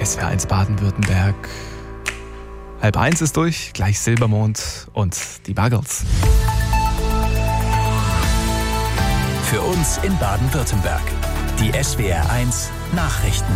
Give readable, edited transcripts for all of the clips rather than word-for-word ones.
SWR1 Baden-Württemberg. 12:30 ist durch, gleich Silbermond und die Buggles. Für uns in Baden-Württemberg. Die SWR1 Nachrichten.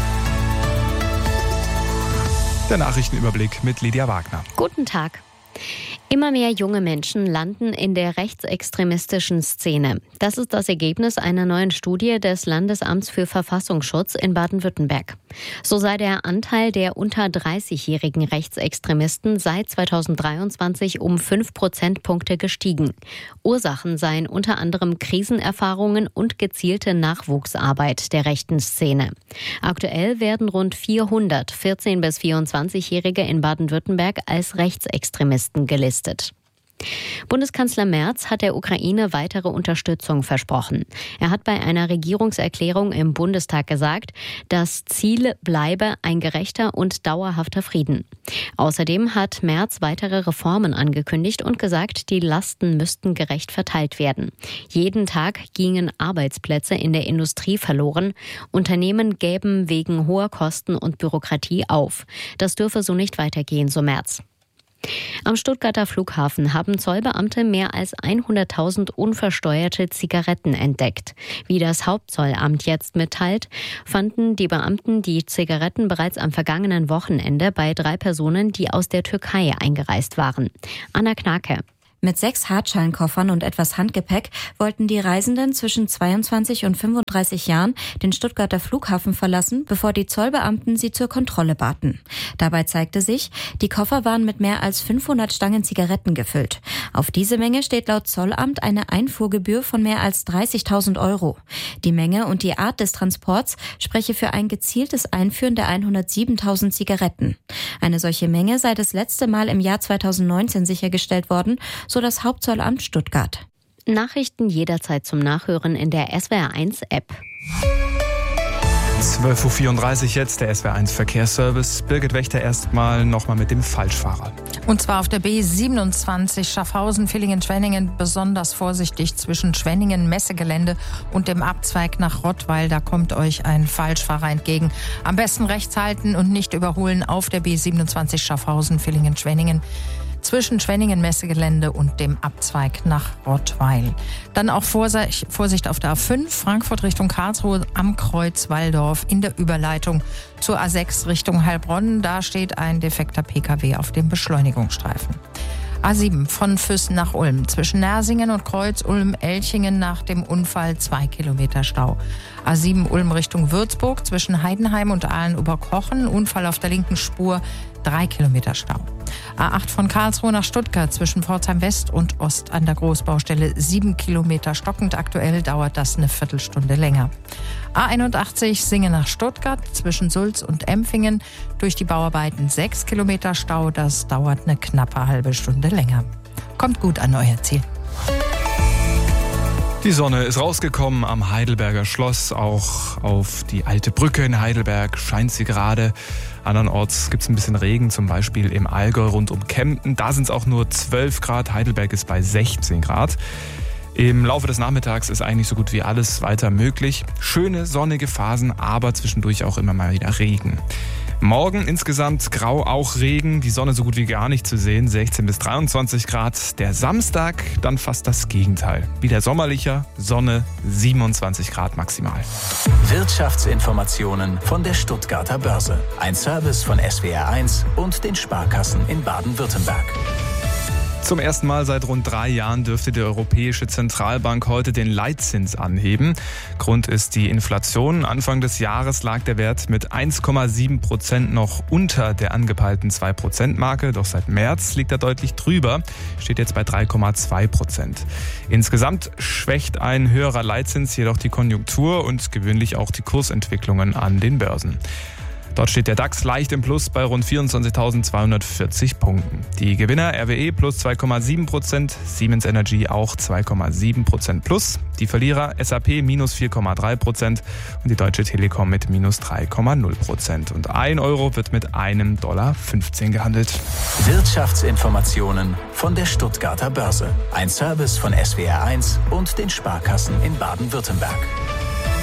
Der Nachrichtenüberblick mit Lydia Wagner. Guten Tag. Immer mehr junge Menschen landen in der rechtsextremistischen Szene. Das ist das Ergebnis einer neuen Studie des Landesamts für Verfassungsschutz in Baden-Württemberg. So sei der Anteil der unter 30-jährigen Rechtsextremisten seit 2023 um 5 Prozentpunkte gestiegen. Ursachen seien unter anderem Krisenerfahrungen und gezielte Nachwuchsarbeit der rechten Szene. Aktuell werden rund 400 14- bis 24-Jährige in Baden-Württemberg als Rechtsextremisten gelistet. Bundeskanzler Merz hat der Ukraine weitere Unterstützung versprochen. Er hat bei einer Regierungserklärung im Bundestag gesagt, das Ziel bleibe ein gerechter und dauerhafter Frieden. Außerdem hat Merz weitere Reformen angekündigt und gesagt, die Lasten müssten gerecht verteilt werden. Jeden Tag gingen Arbeitsplätze in der Industrie verloren. Unternehmen gäben wegen hoher Kosten und Bürokratie auf. Das dürfe so nicht weitergehen, so Merz. Am Stuttgarter Flughafen haben Zollbeamte mehr als 100.000 unversteuerte Zigaretten entdeckt. Wie das Hauptzollamt jetzt mitteilt, fanden die Beamten die Zigaretten bereits am vergangenen Wochenende bei 3 Personen, die aus der Türkei eingereist waren. Anna Knake. Mit 6 Hartschallenkoffern und etwas Handgepäck wollten die Reisenden zwischen 22 und 35 Jahren den Stuttgarter Flughafen verlassen, bevor die Zollbeamten sie zur Kontrolle baten. Dabei zeigte sich, die Koffer waren mit mehr als 500 Stangen Zigaretten gefüllt. Auf diese Menge steht laut Zollamt eine Einfuhrgebühr von mehr als 30.000 €. Die Menge und die Art des Transports spreche für ein gezieltes Einführen der 107.000 Zigaretten. Eine solche Menge sei das letzte Mal im Jahr 2019 sichergestellt worden, so das Hauptzollamt Stuttgart. Nachrichten jederzeit zum Nachhören in der SWR1-App. 12:34 Uhr jetzt, der SWR1 Verkehrsservice. Birgit Wächter erstmal nochmal mit dem Falschfahrer. Und zwar auf der B27 Schaffhausen-Villingen-Schwenningen besonders vorsichtig zwischen Schwenningen-Messegelände und dem Abzweig nach Rottweil. Da kommt euch ein Falschfahrer entgegen. Am besten rechts halten und nicht überholen auf der B27 Schaffhausen-Villingen-Schwenningen. Zwischen Schwenningen-Messegelände und dem Abzweig nach Rottweil. Dann auch Vorsicht auf der A5, Frankfurt Richtung Karlsruhe am Kreuz Walldorf in der Überleitung zur A6 Richtung Heilbronn. Da steht ein defekter Pkw auf dem Beschleunigungsstreifen. A7 von Füssen nach Ulm. Zwischen Nersingen und Kreuz Ulm-Elchingen nach dem Unfall 2 Kilometer Stau. A7 Ulm Richtung Würzburg. Zwischen Heidenheim und Ahlen-Oberkochen. Unfall auf der linken Spur. 3 Kilometer Stau. A8 von Karlsruhe nach Stuttgart zwischen Pforzheim West und Ost an der Großbaustelle 7 Kilometer stockend. Aktuell dauert das eine Viertelstunde länger. A81 Singen nach Stuttgart zwischen Sulz und Empfingen durch die Bauarbeiten 6 Kilometer Stau. Das dauert eine knappe halbe Stunde länger. Kommt gut an euer Ziel. Die Sonne ist rausgekommen am Heidelberger Schloss. Auch auf die alte Brücke in Heidelberg scheint sie gerade. Andernorts gibt es ein bisschen Regen, zum Beispiel im Allgäu rund um Kempten. Da sind es auch nur 12 Grad. Heidelberg ist bei 16 Grad. Im Laufe des Nachmittags ist eigentlich so gut wie alles weiter möglich. Schöne sonnige Phasen, aber zwischendurch auch immer mal wieder Regen. Morgen insgesamt grau, auch Regen, die Sonne so gut wie gar nicht zu sehen, 16 bis 23 Grad. Der Samstag dann fast das Gegenteil. Wieder sommerlicher, Sonne, 27 Grad maximal. Wirtschaftsinformationen von der Stuttgarter Börse. Ein Service von SWR1 und den Sparkassen in Baden-Württemberg. Zum ersten Mal seit rund 3 Jahren dürfte die Europäische Zentralbank heute den Leitzins anheben. Grund ist die Inflation. Anfang des Jahres lag der Wert mit 1,7% noch unter der angepeilten 2%-Marke. Doch seit März liegt er deutlich drüber, steht jetzt bei 3,2%. Insgesamt schwächt ein höherer Leitzins jedoch die Konjunktur und gewöhnlich auch die Kursentwicklungen an den Börsen. Dort steht der DAX leicht im Plus bei rund 24.240 Punkten. Die Gewinner RWE plus 2,7%, Siemens Energy auch 2,7% plus. Die Verlierer SAP minus 4,3% und die Deutsche Telekom mit minus 3,0%. Und 1 Euro wird mit $1,15 gehandelt. Wirtschaftsinformationen von der Stuttgarter Börse. Ein Service von SWR1 und den Sparkassen in Baden-Württemberg.